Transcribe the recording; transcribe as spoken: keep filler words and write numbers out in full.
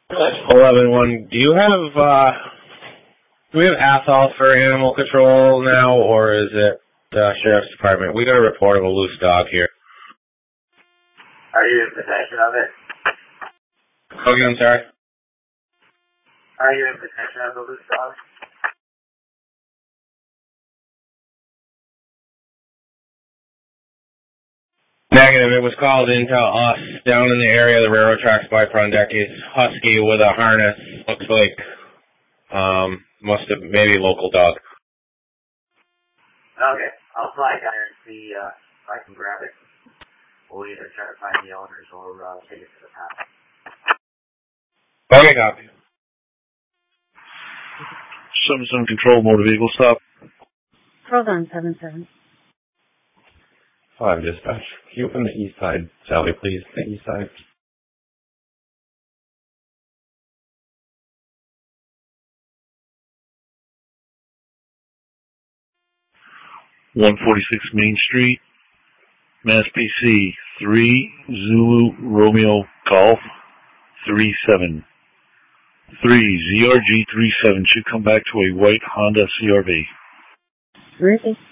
eleven one, do you have, uh, do we have Athol for animal control now, or is it the Sheriff's Department? We got a report of a loose dog here. Are you in possession of it? Okay, I'm sorry? Are you in possession of the loose dog? Negative. It was called into us down in the area of the railroad tracks by Prondecki's. Husky with a harness. Looks like, um, must have, maybe local dog. Okay. I'll fly down there and see uh, if I can grab it. We'll either try to find the owners or uh, take it to the path. Okay, copy. seven seven control, motor vehicle stop. Hold on, seven seven. Five dispatch. Can you open the east side, Sally, please? The east side. one forty-six Main Street, Mass P C, three Zulu Romeo Golf, three seven. three Z R G three seven should come back to a white Honda C R V. Ruthie.